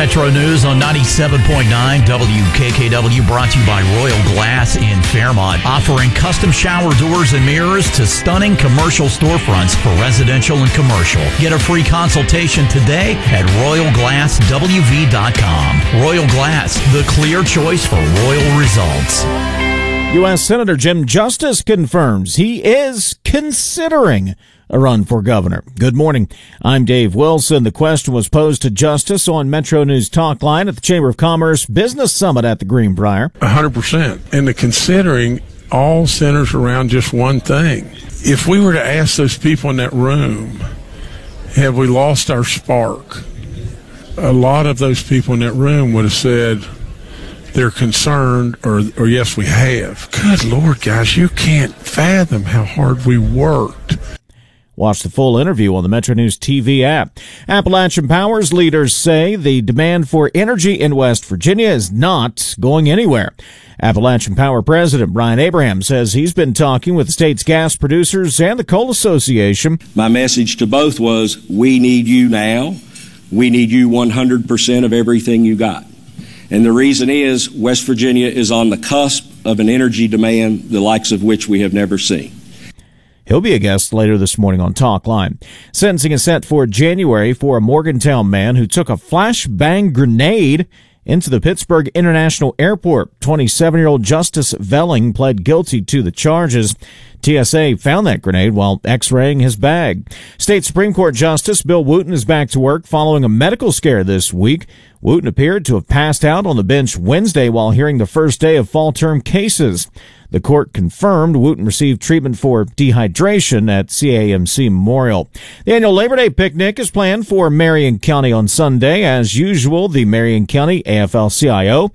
Metro News on 97.9 WKKW, brought to you by Royal Glass in Fairmont, offering custom shower doors and mirrors to stunning commercial storefronts for residential and commercial. Get a free consultation today at RoyalGlassWV.com. Royal Glass, the clear choice for royal results. U.S. Senator Jim Justice confirms he is considering a run for governor. Good morning. I'm Dave Wilson. The question was posed to Justice on Metro News Talk Line at the Chamber of Commerce Business Summit at the Greenbrier. 100%. And the considering all centers around just one thing. If we were to ask those people in that room, have we lost our spark? A lot of those people in that room would have said they're concerned or yes, we have. Good Lord, guys, you can't fathom how hard we worked. Watch the full interview on the Metro News TV app. Appalachian Power's leaders say the demand for energy in West Virginia is not going anywhere. Appalachian Power President Brian Abraham says he's been talking with the state's gas producers and the Coal Association. My message to both was, we need you now. We need you 100% of everything you got. And the reason is West Virginia is on the cusp of an energy demand the likes of which we have never seen. He'll be a guest later this morning on Talk Line. Sentencing is set for January for a Morgantown man who took a flashbang grenade into the Pittsburgh International Airport. 27-year-old Justice Velling pled guilty to the charges. TSA found that grenade while x-raying his bag. State Supreme Court Justice Bill Wooten is back to work following a medical scare this week. Wooten appeared to have passed out on the bench Wednesday while hearing the first day of fall term cases. The court confirmed Wooten received treatment for dehydration at CAMC Memorial. The annual Labor Day picnic is planned for Marion County on Sunday. As usual, the Marion County AFL-CIO,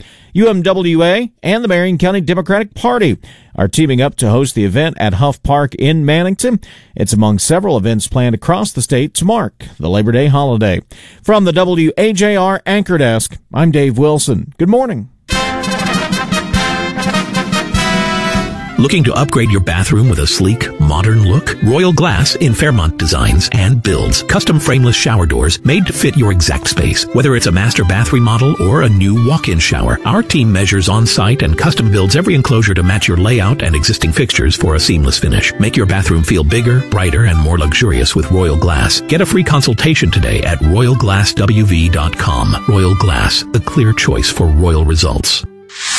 UMWA, and the Marion County Democratic Party are teaming up to host the event at Huff Park in Mannington. It's among several events planned across the state to mark the Labor Day holiday. From the WAJR Anchor Desk, I'm Dave Wilson. Good morning. Looking to upgrade your bathroom with a sleek, modern look? Royal Glass in Fairmont designs and builds custom frameless shower doors made to fit your exact space. Whether it's a master bath remodel or a new walk-in shower, our team measures on-site and custom builds every enclosure to match your layout and existing fixtures for a seamless finish. Make your bathroom feel bigger, brighter, and more luxurious with Royal Glass. Get a free consultation today at RoyalGlassWV.com. Royal Glass, the clear choice for royal results.